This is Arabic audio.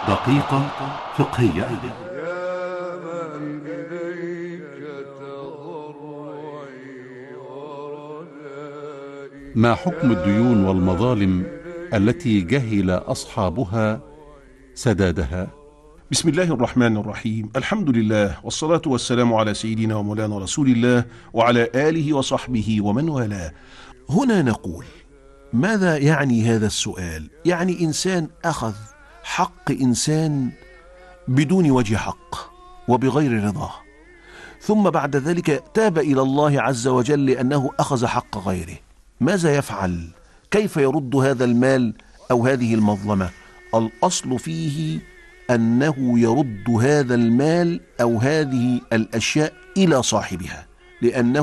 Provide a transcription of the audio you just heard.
دقيقة فقهية. يا من إليك تضرعي ورجائي. ما حكم الديون والمظالم التي جهل أصحابها سدادها؟ بسم الله الرحمن الرحيم. الحمد لله والصلاة والسلام على سيدنا ومولانا رسول الله وعلى آله وصحبه ومن والاه. هنا نقول: ماذا يعني هذا السؤال؟ يعني إنسان أخذ حق إنسان بدون وجه حق وبغير رضاه، ثم بعد ذلك تاب إلى الله عز وجل لأنه أخذ حق غيره. ماذا يفعل؟ كيف يرد هذا المال أو هذه المظلمة؟ الأصل فيه أنه يرد هذا المال أو هذه الأشياء إلى صاحبها، لأنه